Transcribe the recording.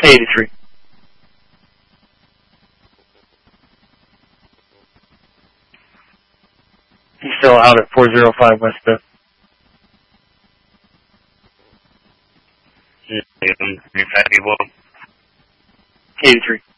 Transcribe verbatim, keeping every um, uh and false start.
eighty-three. He's still out at four oh five West Fifth. three fifty-one. eighty-three.